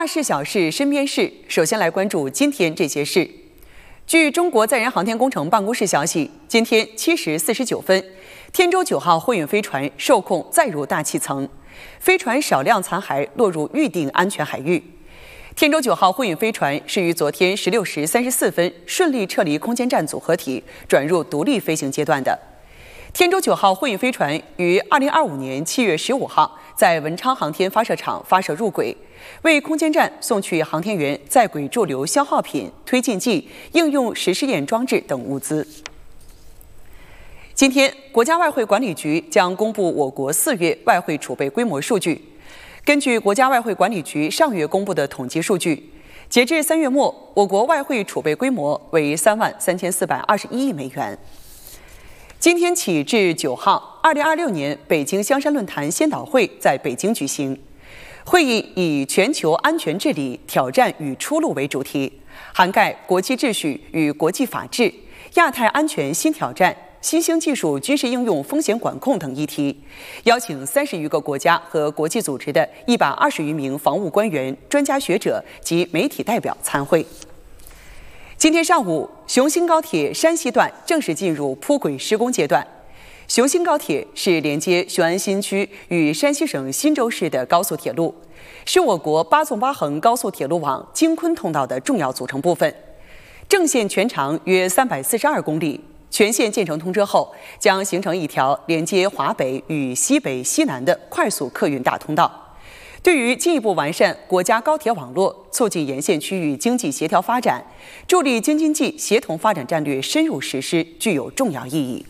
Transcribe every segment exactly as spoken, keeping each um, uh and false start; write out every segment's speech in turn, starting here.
大事小事身边事，首先来关注今天这些事。据中国载人航天工程办公室消息，今天七时四十九分，天舟九号货运飞船受控载入大气层，飞船少量残骸落入预定安全海域。天舟九号货运飞船是于昨天十六时三十四分顺利撤离空间站组合体，转入独立飞行阶段的。天舟九号货运飞船于二零二五年七月十五号在文昌航天发射场发射入轨，为空间站送去航天员在轨驻留消耗品、推进剂、应用实试验装置等物资。今天，国家外汇管理局将公布我国四月外汇储备规模数据。根据国家外汇管理局上月公布的统计数据，截至三月末，我国外汇储备规模为三万三千四百二十一亿美元。今天起至九号，二零二六年北京香山论坛先导会在北京举行。会议以全球安全治理挑战与出路为主题，涵盖国际秩序与国际法治、亚太安全新挑战、新兴技术军事应用风险管控等议题，邀请三十余个国家和国际组织的一百二十余名防务官员、专家学者及媒体代表参会。今天上午，雄兴高铁山西段正式进入铺轨施工阶段。雄兴高铁是连接雄安新区与山西省忻州市的高速铁路，是我国八纵八横高速铁路网京昆通道的重要组成部分。正线全长约三百四十二公里，全线建成通车后，将形成一条连接华北与西北、西南的快速客运大通道。对于进一步完善国家高铁网络，促进沿线区域经济协调发展，助力京津冀协同发展战略深入实施，具有重要意义。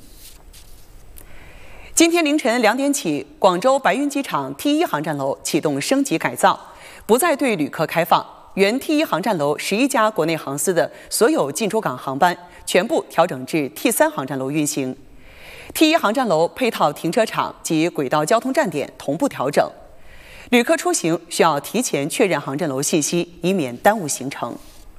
今天凌晨两点起，广州白云机场 T 一航站楼启动升级改造，不再对旅客开放。原 T 一航站楼十一家国内航司的所有进出港航班全部调整至 T 三航站楼运行。T 一航站楼配套停车场及轨道交通站点同步调整。旅客出行需要提前确认航站楼信息，以免耽误行程。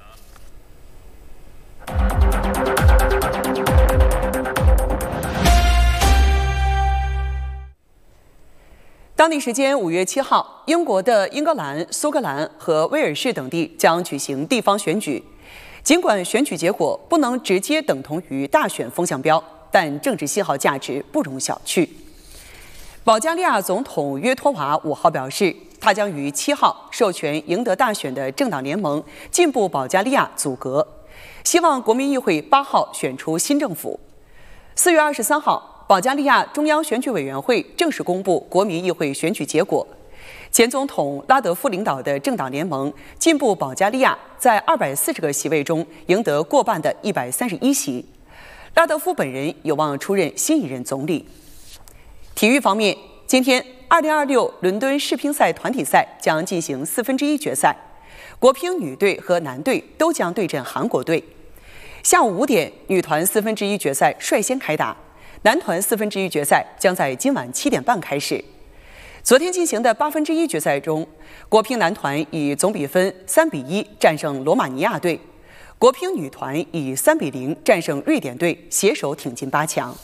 当地时间五月七号，英国的英格兰、苏格兰和威尔士等地将举行地方选举。尽管选举结果不能直接等同于大选风向标，但政治信号价值不容小觑。保加利亚总统约托娃五号表示，他将于七号授权赢得大选的政党联盟进步保加利亚组阁，希望国民议会八号选出新政府。四月二十三号，保加利亚中央选举委员会正式公布国民议会选举结果。前总统拉德夫领导的政党联盟进步保加利亚在二百四十个席位中赢得过半的一百三十一席。拉德夫本人有望出任新一任总理。体育方面，今天二零二六伦敦世乒赛团体赛将进行四分之一决赛，国乒女队和男队都将对阵韩国队。下午五点，女团四分之一决赛率先开打，男团四分之一决赛将在今晚七点半开始。昨天进行的八分之一决赛中，国乒男团以总比分三比一战胜罗马尼亚队，国乒女团以三比零战胜瑞典队，携手挺进八强。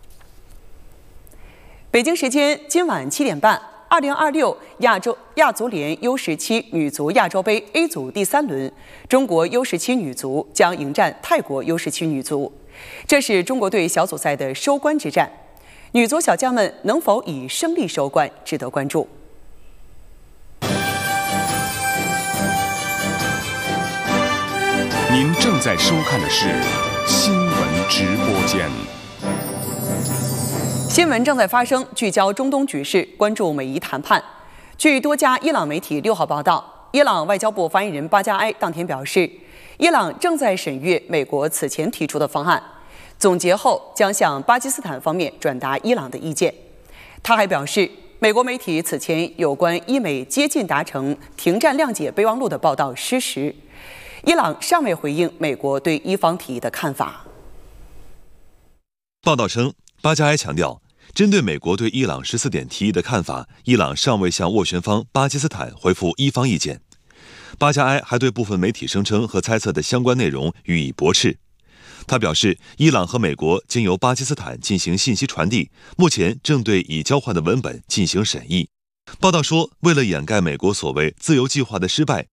北京时间今晚七点半，二零二六亚洲亚足联 U 十七女足亚洲杯 A 组第三轮，中国 U 十七女足将迎战泰国 U 十七女足，这是中国队小组赛的收官之战。女足小将们能否以胜利收官，值得关注。 您正在收看的是新闻直播间。 新闻正在发生，聚焦中东局势，关注美伊谈判。据多家伊朗媒体六号报道，伊朗外交部发言人巴加埃当天表示，伊朗正在审阅美国此前提出的方案，总结后将向巴基斯坦方面转达伊朗的意见。他还表示，美国媒体此前有关伊美接近达成停战谅解备忘录的报道失实，伊朗尚未回应美国对伊方提议的看法。 报道称，巴加埃强调，针对美国对伊朗十四点提议的看法，伊朗尚未向斡旋方巴基斯坦回复伊方意见。巴加埃还对部分媒体声称和猜测的相关内容予以驳斥。他表示，伊朗和美国经由巴基斯坦进行信息传递，目前正对已交换的文本进行审议。报道说，为了掩盖美国所谓自由计划的失败，